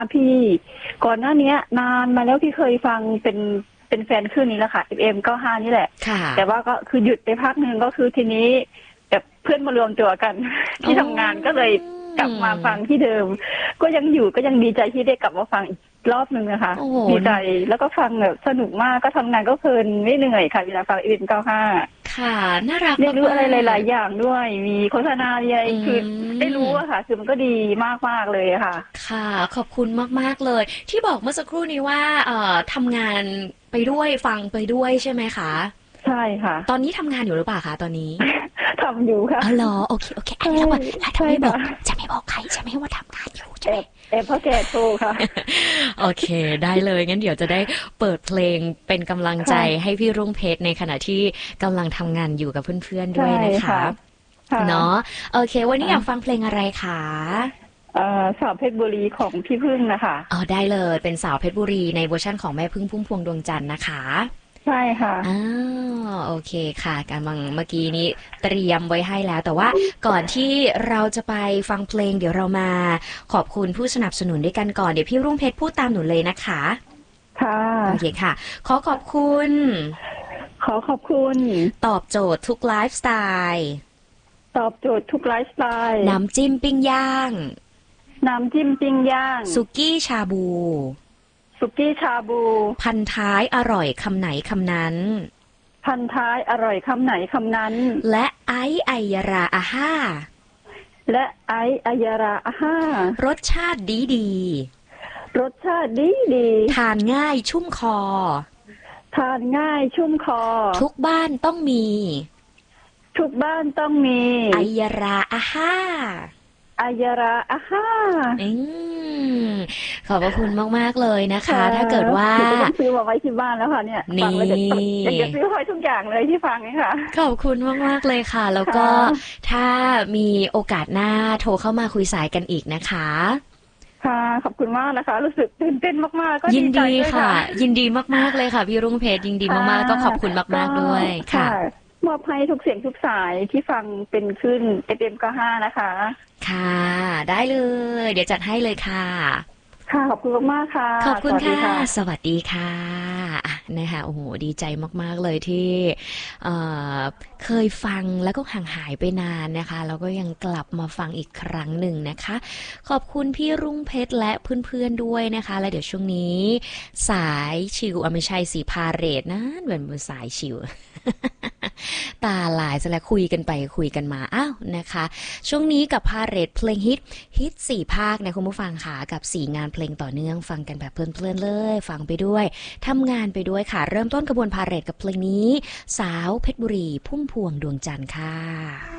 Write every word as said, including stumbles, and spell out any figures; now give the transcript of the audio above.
พี่ก่อนหน้านี้นานมาแล้วพี่เคยฟังเป็นเป็นแฟนคลื่นนี้แหละค่ะ เอฟ เอ็ม เก้าสิบห้า นี่แหละแต่ว่าก็คือหยุดไปพักหนึ่งก็คือทีนี้แบบเพื่อนมารวมตัวกันที่ทำงานก็เลยกลับมาฟังที่เดิมก็ยังอยู่ก็ยังดีใจที่ได้กลับมาฟังอีกรอบหนึ่งนะคะดีใจแล้วก็ฟังแบบสนุกมากก็ทำงานก็เพลินไม่เหนื่อยค่ะเวลาฟัง เอฟ เอ็ม เก้าสิบห้าค่ะน่ารักเรียนรู้อะไรหลายๆอย่างด้วยมีโฆษณาอะไรคือได้รู้อะค่ะคือมันก็ดีมากๆเลยค่ะค่ะขอบคุณมากๆเลยที่บอกเมื่อสักครู่นี้ว่าเอ่อทำงานไปด้วยฟังไปด้วยใช่ไหมคะใช่ค่ะตอนนี้ทำงานอยู่หรือเปล่าคะตอนนี้ทำอยู่ค่ะอ๋อเหรอโอเคโอเคอันนี้แล้วว่าจะไม่บอกจะไม่บอกใครใช่ไหมว่าทำงานอยู่ใช่ไหมเอฟพ่อแก่โทรค่ะโอเคได้เลยงั้นเดี๋ยวจะได้เปิดเพลงเป็นกำลังใจให้พี่รุ่งเพชรในขณะที่กำลังทำงานอยู่กับเพื่อนๆด้วยนะคะเนาะโอเควันนี้อยากฟังเพลงอะไรคะสาวเพชรบุรีของพี่พึ่งนะคะอ๋อได้เลยเป็นสาวเพชรบุรีในเวอร์ชั่นของแม่พึ่งพุ่มพวงดวงจันทร์นะคะใช่ค่ะอ้าวโอเคค่ะกำลังเมื่อกี้นี้เตรียมไว้ให้แล้วแต่ว่าก่อนที่เราจะไปฟังเพลงเดี๋ยวเรามาขอบคุณผู้สนับสนุนด้วยกันก่อนเดี๋ยวพี่รุ่งเพชรพูดตามหนูเลยนะคะค่ะโอเคค่ะขอขอบคุณขอขอบคุณตอบโจทย์ทุกไลฟ์สไตล์ตอบโจทย์ทุกไลฟ์สไตล์น้ำจิ้มปิ้งย่างน้ำจิ้มปิ้งย่างสุกี้ชาบูสุกี้ชาบูพันท้ายอร่อยคำไหนคำนั้นพันท้ายอร่อยคำไหนคำนั้นและไอซ์ไอยาราอาห้าและไอซ์ไอยาราอาห้ารสชาติดีดีรสชาติดีดีทานง่ายชุ่มคอทานง่ายชุ่มคอทุกบ้านต้องมีทุกบ้านต้องมีไอยาราอาห้าอายาราอาฮ่าอืมขอบพระคุณมากๆเลยนะคะถ้าเกิดว่าต้องซื้อมาไว้ที่บ้านแล้วค่ะเนี่ยฟังแล้วอยากจะซื้อไว้ทุกอย่างเลยที่ฟังนี่ค่ะขอบคุณมากๆเลยค่ะแล้วก็ถ้ามีโอกาสหน้าโทรเข้ามาคุยสายกันอีกนะคะค่ะขอบคุณมากนะคะรู้สึกตื่นเต้นมากๆก็ยินดีค่ะยินดีมากๆเลยค่ะพี่รุ่งเพชรยินดีมากๆก็ขอบคุณมากๆด้วยค่ะมอบให้ทุกเสียงทุกสายที่ฟังเป็นขึ้น เอฟ เอ็ม เก้าสิบห้านะคะค่ะได้เลยเดี๋ยวจัดให้เลยค่ะค่ะขอบคุณมากค่ะขอบคุณค่ะสวัสดีค่ะนะคะโอ้โหดีใจมากๆเลยที่เอ่อเคยฟังแล้วก็ห่างหายไปนานนะคะแล้วก็ยังกลับมาฟังอีกครั้งหนึ่งนะคะขอบคุณพี่รุ่งเพชรและเพื่อนๆด้วยนะคะแล้วเดี๋ยวช่วงนี้สายชิวอ่ะไม่ใช่สีพาเรดนะเหมือนเป็นสายชิวตาลายจะแล้วคุยกันไปคุยกันมาอ้าวนะคะช่วงนี้กับพาเรดเพลงฮิตฮิตสี่ภาคนะคุณผู้ฟังค่ะกับสี่งานเพลงต่อเนื่องฟังกันแบบเพลินๆเลยฟังไปด้วยทำงานไปด้วยค่ะเริ่มต้นกระบวนพาเรดกับเพลงนี้สาวเพชรบุรีพุ่มพวงดวงจันทร์ค่ะ